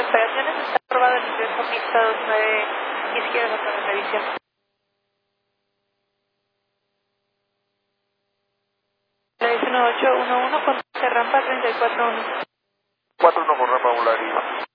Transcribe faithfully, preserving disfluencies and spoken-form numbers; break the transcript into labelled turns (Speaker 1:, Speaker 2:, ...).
Speaker 1: de operaciones. Está aprobado el ingreso pista dos nueve izquierda para revisión. La diecinueve ocho uno uno con rampa treinta y cuatro uno.
Speaker 2: cuatro uno con rampa Mularis.